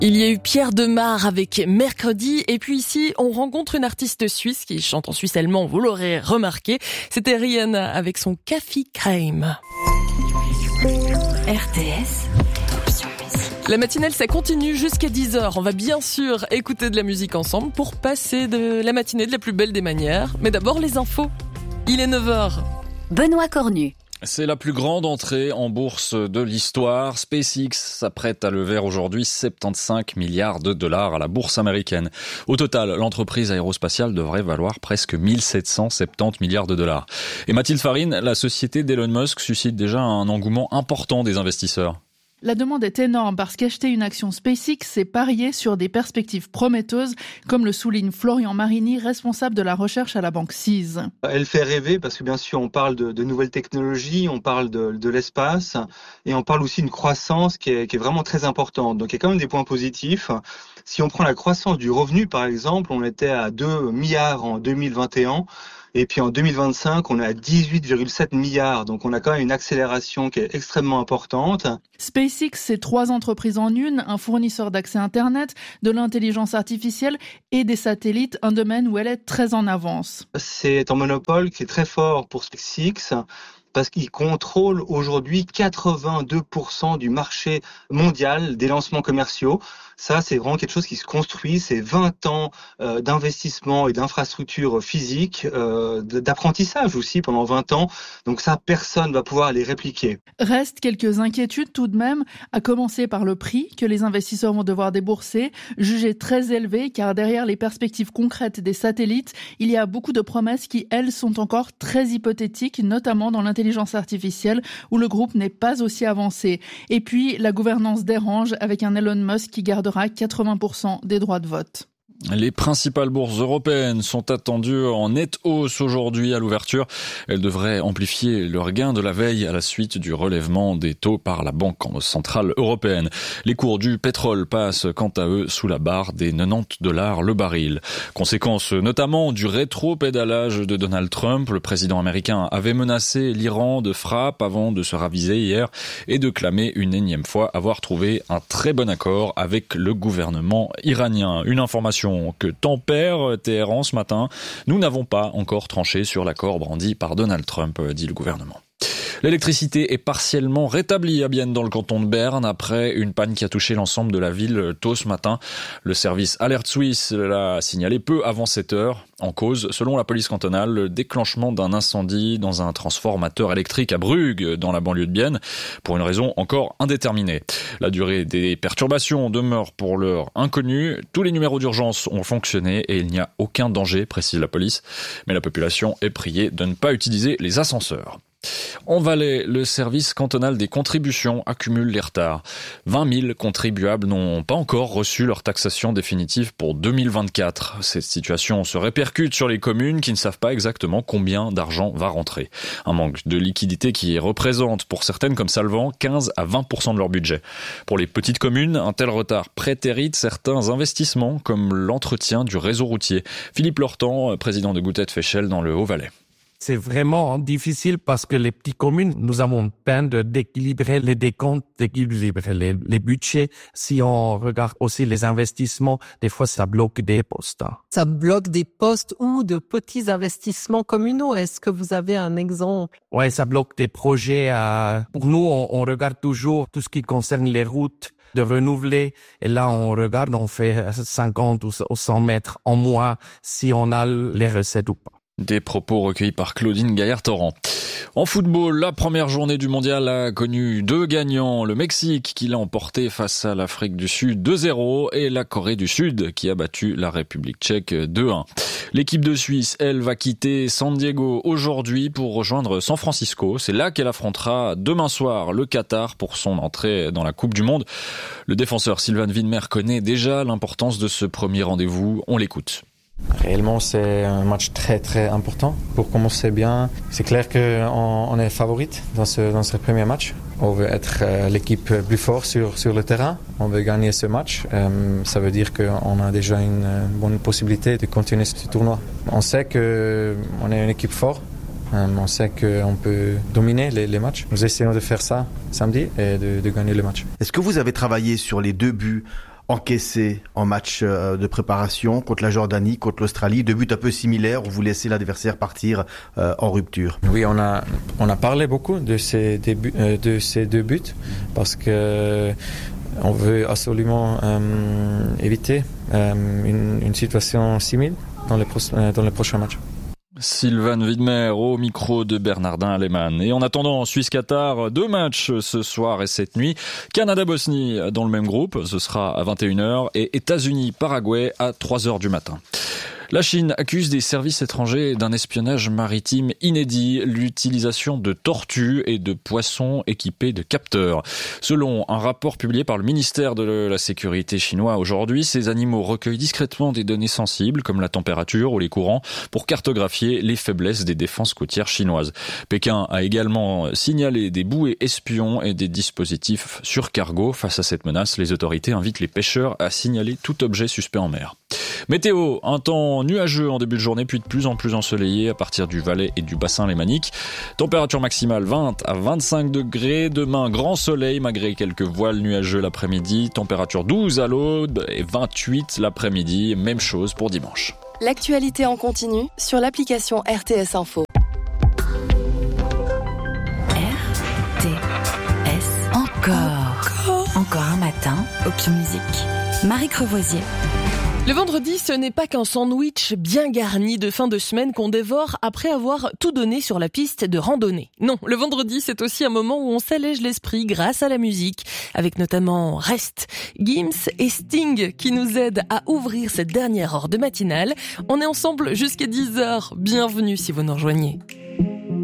Il y a eu Pierre Demar avec Mercredi, et puis ici, on rencontre une artiste suisse qui chante en suisse allemand, vous l'aurez remarqué. C'était Rihanna avec son Kaffee Crème. RTS. La matinale, ça continue jusqu'à 10h. On va bien sûr écouter de la musique ensemble pour passer de la matinée de la plus belle des manières. Mais d'abord, les infos. Il est 9h. Benoît Cornu. C'est la plus grande entrée en bourse de l'histoire. SpaceX s'apprête à lever aujourd'hui 75 milliards de dollars à la bourse américaine. Au total, l'entreprise aérospatiale devrait valoir presque 1770 milliards de dollars. Et Mathilde Farine, la société d'Elon Musk suscite déjà un engouement important des investisseurs. La demande est énorme parce qu'acheter une action SpaceX, c'est parier sur des perspectives prometteuses, comme le souligne Florian Marini, responsable de la recherche à la banque CIS. Elle fait rêver parce que bien sûr on parle de nouvelles technologies, on parle de l'espace et on parle aussi d'une croissance qui est vraiment très importante. Donc il y a quand même des points positifs. Si on prend la croissance du revenu par exemple, on était à 2 milliards en 2021. Et puis en 2025, on est à 18,7 milliards. Donc on a quand même une accélération qui est extrêmement importante. SpaceX, c'est 3 entreprises en une, un fournisseur d'accès Internet, de l'intelligence artificielle et des satellites, un domaine où elle est très en avance. C'est un monopole qui est très fort pour SpaceX, parce qu'il contrôle aujourd'hui 82% du marché mondial des lancements commerciaux. Ça, c'est vraiment quelque chose qui se construit. C'est 20 ans d'investissement et d'infrastructures physiques, d'apprentissage aussi pendant 20 ans. Donc ça, personne ne va pouvoir les répliquer. Restent quelques inquiétudes tout de même, à commencer par le prix que les investisseurs vont devoir débourser, jugé très élevé car derrière les perspectives concrètes des satellites, il y a beaucoup de promesses qui, elles, sont encore très hypothétiques, notamment dans l'intelligence artificielle où le groupe n'est pas aussi avancé. Et puis, la gouvernance dérange avec un Elon Musk qui gardera 80% des droits de vote. Les principales bourses européennes sont attendues en nette hausse aujourd'hui à l'ouverture. Elles devraient amplifier leurs gains de la veille à la suite du relèvement des taux par la Banque centrale européenne. Les cours du pétrole passent quant à eux sous la barre des 90 $ le baril. Conséquence notamment du rétro-pédalage de Donald Trump. Le président américain avait menacé l'Iran de frappe avant de se raviser hier et de clamer une énième fois avoir trouvé un très bon accord avec le gouvernement iranien. Une information que tempère Téhéran ce matin. Nous n'avons pas encore tranché sur l'accord brandi par Donald Trump, dit le gouvernement. L'électricité est partiellement rétablie à Bienne dans le canton de Berne après une panne qui a touché l'ensemble de la ville tôt ce matin. Le service Alerte Suisse l'a signalé peu avant 7 heures. En cause, selon la police cantonale, le déclenchement d'un incendie dans un transformateur électrique à Brugge, dans la banlieue de Bienne, pour une raison encore indéterminée. La durée des perturbations demeure pour l'heure inconnue. Tous les numéros d'urgence ont fonctionné et il n'y a aucun danger, précise la police. Mais la population est priée de ne pas utiliser les ascenseurs. En Valais, le service cantonal des contributions accumule les retards. 20 000 contribuables n'ont pas encore reçu leur taxation définitive pour 2024. Cette situation se répercute sur les communes qui ne savent pas exactement combien d'argent va rentrer. Un manque de liquidité qui représente pour certaines comme Salvan 15 à 20% de leur budget. Pour les petites communes, un tel retard prétérite certains investissements comme l'entretien du réseau routier. Philippe Lortan, président de Goutet-Féchel dans le Haut-Valais. C'est vraiment difficile parce que les petites communes, nous avons peine d'équilibrer les décomptes, d'équilibrer les budgets. Si on regarde aussi les investissements, des fois ça bloque des postes. Ça bloque des postes ou de petits investissements communaux. Est-ce que vous avez un exemple? Ouais, ça bloque des projets. Pour nous, on regarde toujours tout ce qui concerne les routes de renouveler. Et là, on regarde, on fait 50 ou 100 mètres en moins si on a les recettes ou pas. Des propos recueillis par Claudine Gaillard-Torrent. En football, la première journée du mondial a connu 2 gagnants. Le Mexique qui l'a emporté face à l'Afrique du Sud 2-0 et la Corée du Sud qui a battu la République tchèque 2-1. L'équipe de Suisse, elle, va quitter San Diego aujourd'hui pour rejoindre San Francisco. C'est là qu'elle affrontera demain soir le Qatar pour son entrée dans la Coupe du Monde. Le défenseur Sylvain Widmer connaît déjà l'importance de ce premier rendez-vous. On l'écoute. Réellement, c'est un match très très important pour commencer bien. C'est clair qu'on est favorite dans ce premier match. On veut être l'équipe plus forte sur le terrain. On veut gagner ce match. Ça veut dire qu'on a déjà une bonne possibilité de continuer ce tournoi. On sait qu'on est une équipe forte. On sait qu'on peut dominer les matchs. Nous essayons de faire ça samedi et de gagner le match. Est-ce que vous avez travaillé sur les 2 buts encaissé en match de préparation contre la Jordanie, contre l'Australie, 2 buts un peu similaires où vous laissez l'adversaire partir en rupture. Oui, on a parlé beaucoup de ces 2 buts parce que on veut absolument éviter une situation similaire dans les prochains matchs. Sylvain Widmer au micro de Bernardin Aleman. Et en attendant, Suisse-Qatar, 2 matchs ce soir et cette nuit. Canada-Bosnie dans le même groupe, ce sera à 21h. Et États-Unis-Paraguay à 3h du matin. La Chine accuse des services étrangers d'un espionnage maritime inédit, l'utilisation de tortues et de poissons équipés de capteurs. Selon un rapport publié par le ministère de la Sécurité chinois aujourd'hui, ces animaux recueillent discrètement des données sensibles comme la température ou les courants pour cartographier les faiblesses des défenses côtières chinoises. Pékin a également signalé des bouées espions et des dispositifs sur cargo. Face à cette menace, les autorités invitent les pêcheurs à signaler tout objet suspect en mer. Météo, un temps nuageux en début de journée, puis de plus en plus ensoleillé à partir du Valais et du bassin lémanique. Température maximale 20 à 25 degrés. Demain, grand soleil malgré quelques voiles nuageux l'après-midi. Température 12 à l'aube et 28 l'après-midi. Même chose pour dimanche. L'actualité en continu sur l'application RTS Info. RTS. Encore un matin au Pion Musique. Marie Crevoisier. Le vendredi, ce n'est pas qu'un sandwich bien garni de fin de semaine qu'on dévore après avoir tout donné sur la piste de randonnée. Non, le vendredi, c'est aussi un moment où on s'allège l'esprit grâce à la musique, avec notamment Rest, Gims et Sting qui nous aident à ouvrir cette dernière heure de matinale. On est ensemble jusqu'à 10h. Bienvenue si vous nous rejoignez.